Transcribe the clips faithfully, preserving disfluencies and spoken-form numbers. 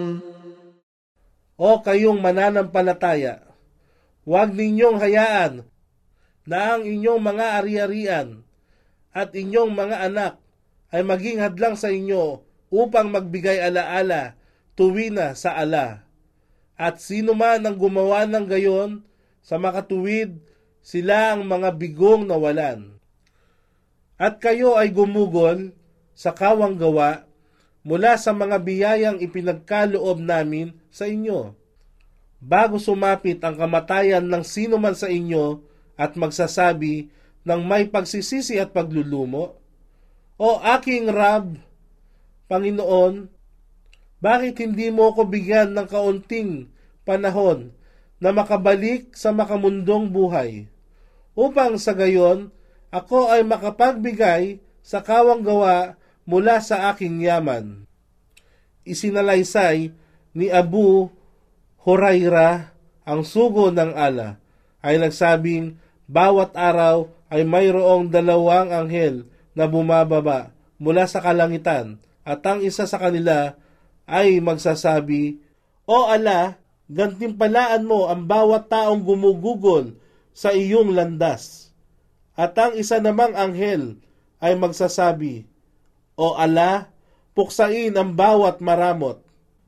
O kayong mananampalataya, huwag ninyong hayaan na ang inyong mga ari-arian at inyong mga anak ay maging hadlang sa inyo upang magbigay alaala tuwina sa ala. At sino man ang gumawa ng gayon sa makatuwid, sila ang mga bigong nawalan. At kayo ay gumugol sa kawang gawa mula sa mga biyayang ipinagkaloob namin sa inyo, bago sumapit ang kamatayan ng sino man sa inyo at magsasabi ng may pagsisisi at paglulumo, O aking Rab, Panginoon, bakit hindi mo ko bigyan ng kaunting panahon na makabalik sa makamundong buhay, upang sa gayon ako ay makapagbigay sa kawang gawa mula sa aking yaman. Isinalaysay ni Abu Hurairah ang sugo ng ala ay nagsabing bawat araw ay mayroong dalawang anghel na bumababa mula sa kalangitan at ang isa sa kanila ay magsasabi, O ala, gantimpalaan mo ang bawat taong gumugugol sa iyong landas. At ang isa namang anghel ay magsasabi, O ala, puksain ang bawat maramot.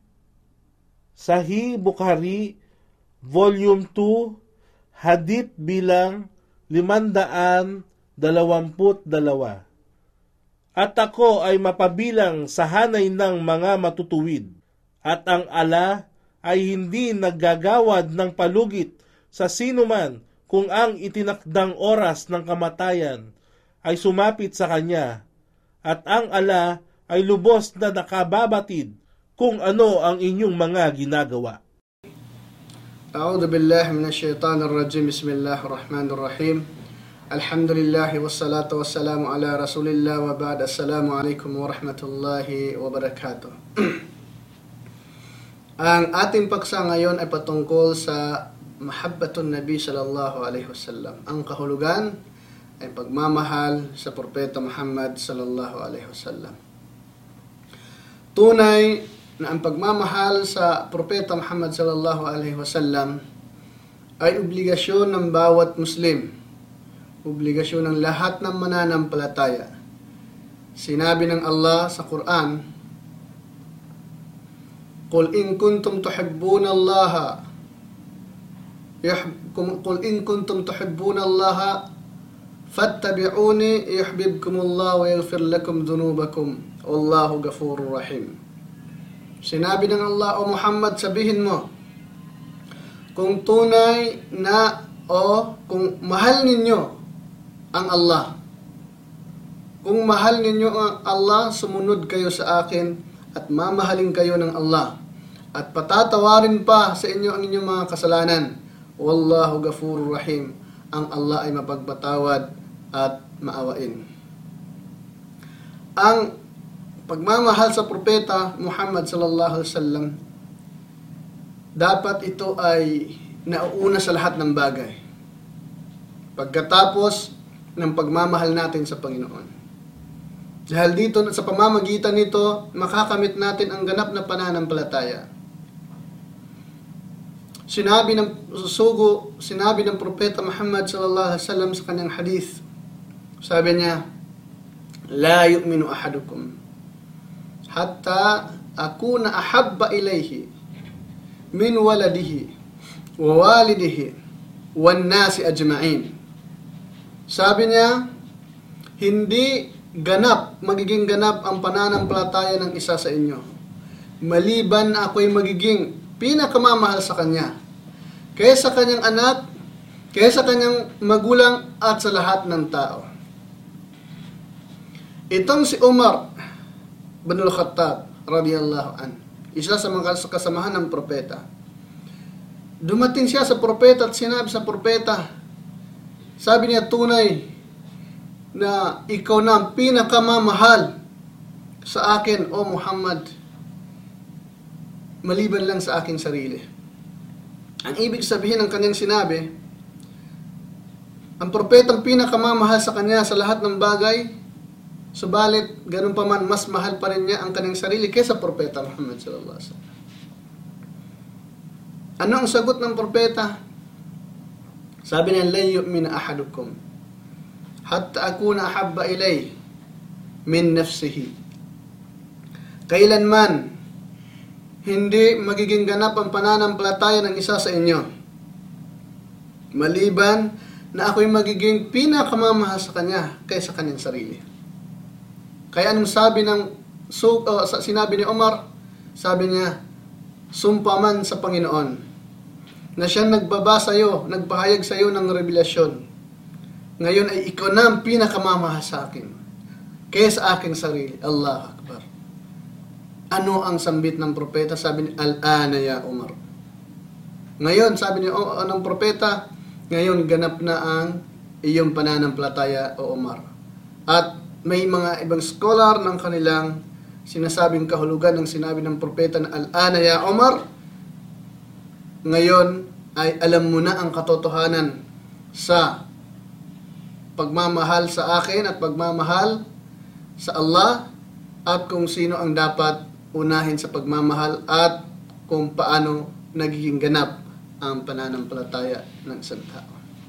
Sahih Bukhari, Volume two, Hadith bilang limandaan dalawamput dalawa. At ako ay mapabilang sa hanay ng mga matutuwid, at ang ala ay hindi naggagawad ng palugit sa sinuman kung ang itinakdang oras ng kamatayan ay sumapit sa kanya, at ang ala ay lubos na nakababatid kung ano ang inyong mga ginagawa. A'udhu billahi minash shaitanir rajim. Bismillahir rahmanir rahim. Alhamdulillah wassalatu wassalamu ala Rasulillah wa ba'd. Assalamu alaikum warahmatullahi wabarakatuh. Ang ating paksa ngayon ay patungkol sa mahabbatun Nabi sallallahu alaihi wasallam. Ang kahulugan ay pagmamahal sa Propeta Muhammad sallallahu alaihi wasallam. Tunay na ang pagmamahal sa Propeta Muhammad sallallahu alaihi wasallam ay obligasyon ng bawat Muslim, obligasyon ng lahat ng mananampalataya. Sinabi ng Allah sa Quran, Qul in kuntum tuhibbuna Allah Qul in kuntum tuhibbuna Allah fattabi'uni yuhibbukumullah wa yaghfir lakum dhunubakum wallahu ghafurur rahim. Sinabi ng Allah, O Muhammad, sabihin mo, kung tunay na o kung mahal ninyo ang Allah, kung mahal ninyo ang Allah, sumunod kayo sa akin at mamahalin kayo ng Allah at patatawarin pa sa inyo ang inyong mga kasalanan. Wallahu ghafurur rahim. Ang Allah ay mapagpatawad at maawain. Ang pagmamahal sa Propeta Muhammad sallallahu alaihi wasallam, dapat ito ay nauuna sa lahat ng bagay, pagkatapos ng pagmamahal natin sa Panginoon. Dahil dito, sa pamamagitan nito, makakamit natin ang ganap na pananampalataya. Sinabi ng sugo, sinabi ng Propeta Muhammad sallallahu alaihi wasallam sa kanyang hadith, sabi niya, La yu'minu ahadukum hatta akuna ahabba ilayhi min waladihi wa walidihi wan nasi ajma'in. Sabi niya, hindi ganap, magiging ganap ang pananampalataya ng isa sa inyo, maliban na ako'y magiging pinakamamahal sa kanya, kaysa kanyang anak, kaysa kanyang magulang at sa lahat ng tao. Itong si Umar bin al-Khattab radiyallahu an, isa sa mga kasamahan ng propeta. Dumating siya sa propeta at sinabi sa propeta, sabi niya, tunay na ikaw na ang pinakamamahal sa akin, O Muhammad, maliban lang sa aking sarili. Ang ibig sabihin ng kanyang sinabi, ang propetang pinakamamahal sa kanya sa lahat ng bagay, subalit ganun pa man, mas mahal pa rin niya ang kanyang sarili kaysa Propeta Muhammad sallallahu alaihi wasallam. Ano ang sagot ng propeta? Sabi niya, "Lan yu'mina ahadukum hatta akuna ahabba ilay min nafsihi." Kailanman hindi magiging ganap ang pananampalataya ng isa sa inyo, maliban na ako'y magiging pinakamamahal sa kanya kaysa kanyang sarili. Kaya anong sabi ng so, uh, sinabi ni Umar? Sabi niya, "Sumpa man sa Panginoon na siyang nagbaba sa iyo, nagpahayag sa iyo ng revelasyon, ngayon ay ikaw na ang pinakamamahal sa akin kaysa aking sarili." Allah Akbar. Ano ang sambit ng propeta? Sabi ni, "Al-ana ya Umar." Ngayon, sabi ni uh, ng propeta, ngayon ganap na ang iyong pananampalataya, o Umar. At may mga ibang scholar ng kanilang sinasabing kahulugan ng sinabi ng propeta na "Al-ana ya Umar." Ngayon ay alam mo na ang katotohanan sa pagmamahal sa akin at pagmamahal sa Allah, at kung sino ang dapat unahin sa pagmamahal at kung paano nagiging ganap ang pananampalataya ng isang tao.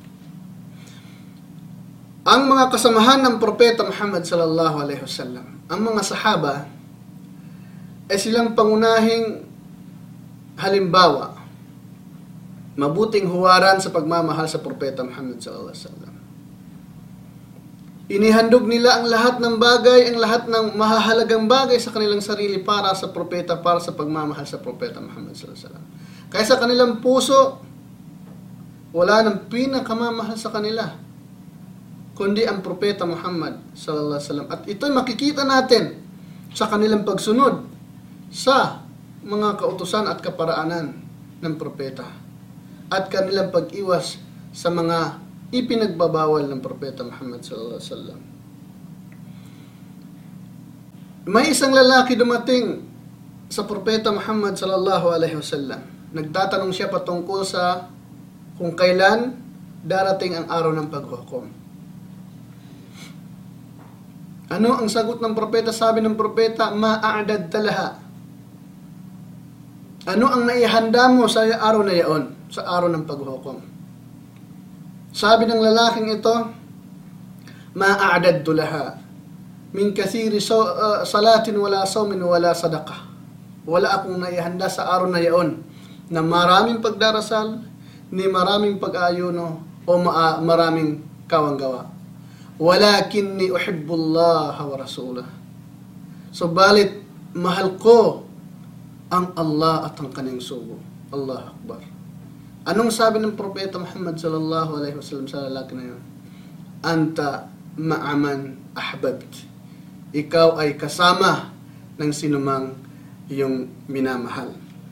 Ang mga kasamahan ng propeta Muhammad sallallahu alaihi wasallam, ang mga sahaba, ay silang pangunahing halimbawa, mabuting huwaran sa pagmamahal sa propeta Muhammad sallallahu alaihi wasallam. Inihandog nila ang lahat ng bagay, ang lahat ng mahahalagang bagay sa kanilang sarili para sa propeta, para sa pagmamahal sa propeta Muhammad sallallahu alaihi wasallam. Kaya sa kanilang puso, wala nang pinakamamahal sa kanila kundi ang propeta Muhammad sallallahu alaihi wasallam. At ito'y makikita natin sa kanilang pagsunod sa mga kautusan at kaparaanan ng propeta at kanilang pag-iwas sa mga ipinagbabawal ng propeta Muhammad sallallahu alaihi wasallam. May isang lalaki dumating sa propeta Muhammad sallallahu alaihi wasallam. Nagtatanong siya patungkol sa kung kailan darating ang araw ng paghukom. Ano ang sagot ng propeta? Sabi ng propeta, "Ma-a'dad talaha." Ano ang naihanda mo sa araw na iyon, sa araw ng paghukom? Sabi ng lalaking ito, "Ma-a'dad laha min kathiri so, uh, salatin wala sawmin wala sadaqah." Wala akong naihanda sa araw na iyon na maraming pagdarasal, ni maraming pag-ayuno, o ma- maraming kawanggawa. "Walakinni uhibbullaha wa rasulah." Subalit, mahal ko ang Allah at ang kanyang sugo. Allah Akbar. Anong sabi ng propeta Muhammad sallallahu alaihi wasallam sa lalaki na yun? "Anta ma'aman ahbabt." Ikaw ay kasama ng sinumang iyong minamahal.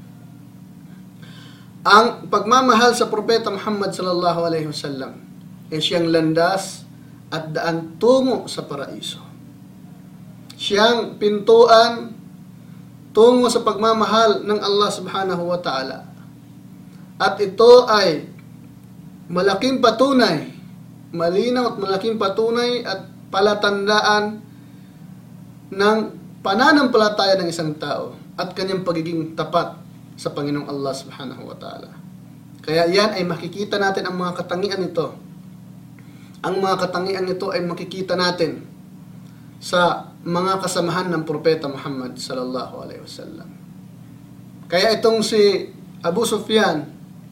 Ang pagmamahal sa propeta Muhammad sallallahu alaihi wasallam ay siyang landas at daan tungo sa paraiso. Siyang pintuan tungo sa pagmamahal ng Allah subhanahu wa ta'ala. At ito ay malaking patunay, malinaw at malaking patunay at palatandaan ng pananampalataya ng isang tao at kanyang pagiging tapat sa Panginoong Allah subhanahu wa ta'ala. Kaya yan ay makikita natin ang mga katangian nito. Ang mga katangian nito ay makikita natin sa mga kasamahan ng propeta Muhammad sallallahu alaihi wasallam. Kaya itong si Abu Sufyan,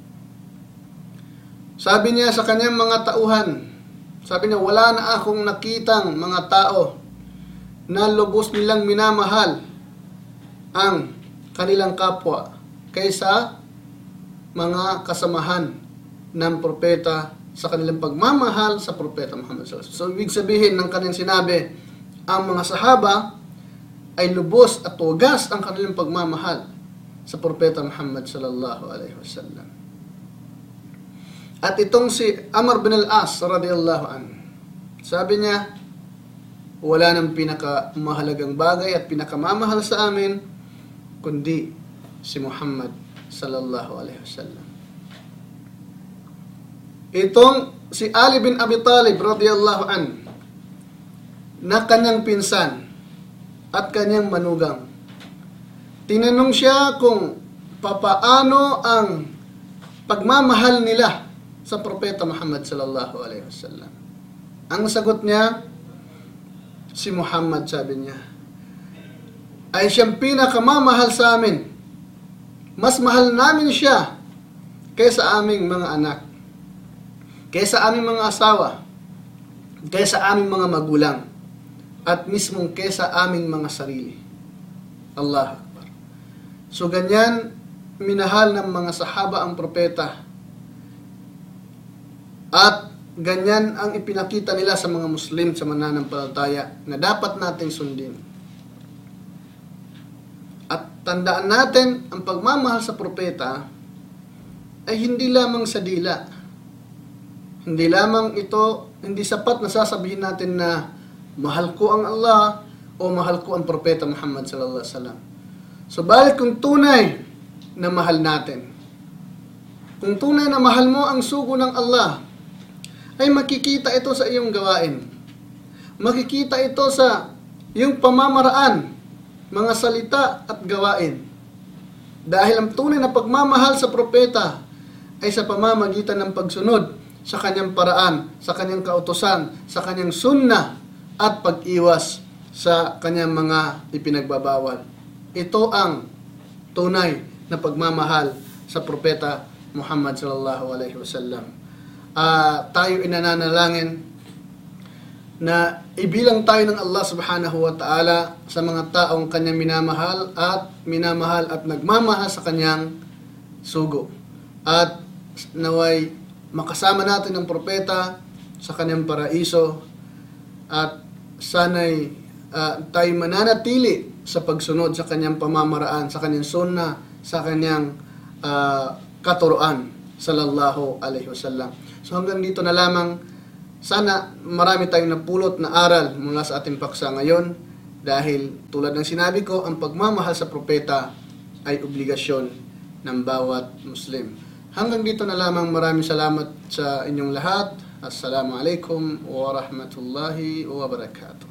sabi niya sa kanyang mga tauhan, sabi niya, "Wala na akong nakitang mga tao na lubos nilang minamahal ang kanilang kapwa kaysa mga kasamahan ng propeta sa kanilang pagmamahal sa propeta Muhammad sallallahu alaihi wasallam." So, ibig sabihin ng kanyang sinabi, ang mga sahaba ay lubos at wagas ang kanilang pagmamahal sa propeta Muhammad sallallahu alaihi wasallam. At itong si Amr bin al-As radiyallahu anhu, sabi niya, "Wala nang pinakamahalagang bagay at pinakamamahal sa amin kundi si Muhammad sallallahu alaihi wasallam." Itong si Ali bin Abi Talib radiyallahu an, na kanyang pinsan at kanyang manugang, tinanong siya kung papaano ang pagmamahal nila sa Propeta Muhammad sallallahu alaihi wasallam? Ang sagot niya, si Muhammad, sabi niya, ay siyang pinakamamahal sa amin. Mas mahal namin siya kaysa aming mga anak, kaysa aming mga asawa, kaysa aming mga magulang, at mismong kaysa aming mga sarili. Allah Akbar. So ganyan, minahal ng mga sahaba ang propeta. At ganyan ang ipinakita nila sa mga Muslim, sa mananampalataya, na dapat nating sundin. At tandaan natin, ang pagmamahal sa propeta ay hindi lamang sa dila. Hindi lamang ito, hindi sapat na sasabihin natin na mahal ko ang Allah o mahal ko ang propeta Muhammad sallallahu alaihi wasallam. Subalit kung tunay na mahal natin, kung tunay na mahal mo ang sugo ng Allah, ay makikita ito sa iyong gawain. Makikita ito sa iyong pamamaraan, mga salita at gawain. Dahil ang tunay na pagmamahal sa propeta ay sa pamamagitan ng pagsunod sa kanyang paraan, sa kanyang kautusan, sa kanyang sunnah, at pag-iwas sa kanyang mga ipinagbabawal. Ito ang tunay na pagmamahal sa propeta Muhammad sallallahu alaihi wasallam. Uh, tayo inananalangin na ibilang tayo ng Allah subhanahu wa ta'ala sa mga taong kanyang minamahal at minamahal at nagmamahal sa kanyang sugo. At naway makasama natin ang propeta sa kanyang paraiso, at sanay uh, tayo mananatili sa pagsunod sa kanyang pamamaraan, sa kanyang sunnah, sa kanyang uh, katuruan sallallahu alaihi wasallam. So hanggang dito na lamang. Sana marami tayong napulot na aral mula sa ating paksa ngayon, dahil tulad ng sinabi ko, ang pagmamahal sa propeta ay obligasyon ng bawat Muslim. Hanggang dito na lamang. Maraming salamat sa inyong lahat. Assalamualaikum warahmatullahi wabarakatuh.